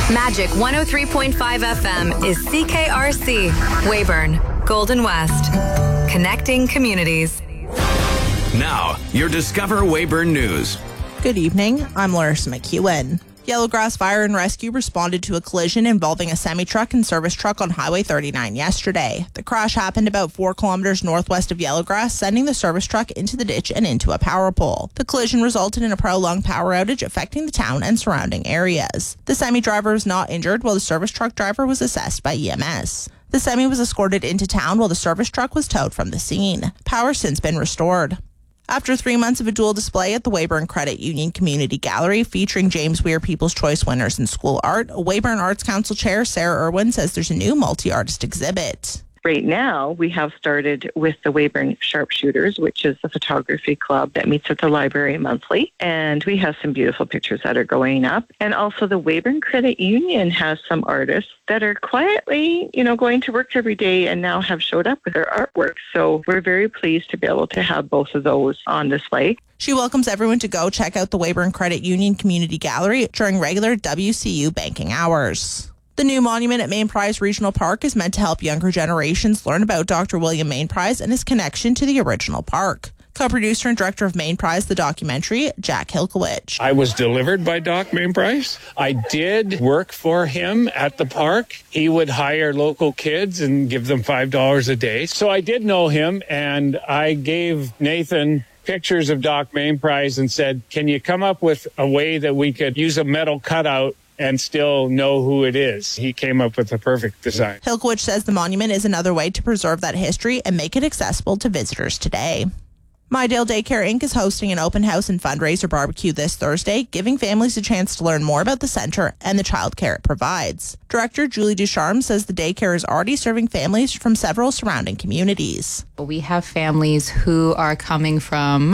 Magic 103.5 FM is CKRC, Weyburn, Golden West. Connecting communities. Now, your Discover Weyburn News. Good evening, I'm Larissa McEwen. Yellowgrass Fire and Rescue responded to a collision involving a semi-truck and service truck on Highway 39 yesterday. The crash happened about 4 kilometers northwest of Yellowgrass, sending the service truck into the ditch and into a power pole. The collision resulted in a prolonged power outage affecting the town and surrounding areas. The semi-driver was not injured, while the service truck driver was assessed by EMS. The semi was escorted into town while the service truck was towed from the scene. Power has since been restored. After 3 months of a dual display at the Weyburn Credit Union Community Gallery featuring James Weir People's Choice winners in school art, Weyburn Arts Council Chair Sarah Irwin says there's a new multi-artist exhibit. Right now, we have started with the Weyburn Sharpshooters, which is a photography club that meets at the library monthly. And we have some beautiful pictures that are going up. And also the Weyburn Credit Union has some artists that are quietly, going to work every day and now have showed up with their artwork. So we're very pleased to be able to have both of those on display. She welcomes everyone to go check out the Weyburn Credit Union Community Gallery during regular WCU banking hours. The new monument at Mainprise Regional Park is meant to help younger generations learn about Dr. William Mainprise and his connection to the original park. Co-producer and director of Mainprise, the documentary, Jack Hilkowich. I was delivered by Doc Mainprise. I did work for him at the park. He would hire local kids and give them $5 a day. So I did know him, and I gave Nathan pictures of Doc Mainprise and said, can you come up with a way that we could use a metal cutout and still know who it is? He came up with the perfect design. Hilkowich says the monument is another way to preserve that history and make it accessible to visitors today. Mydale Daycare Inc. is hosting an open house and fundraiser barbecue this Thursday, giving families a chance to learn more about the center and the childcare it provides. Director Julie Ducharme says the daycare is already serving families from several surrounding communities. We have families who are coming from